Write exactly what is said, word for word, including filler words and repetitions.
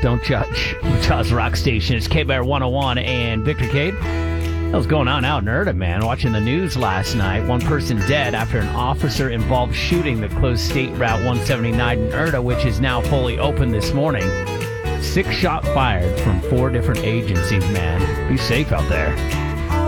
Don't judge. Utah's rock station is K B R one oh one and Victor Cade. What was going on out in Erda, man? Watching the news last night. One person dead after an officer-involved shooting that closed State Route one seventy-nine in Erda, which is now fully open this morning. Six shot fired from four different agencies, man. Be safe out there.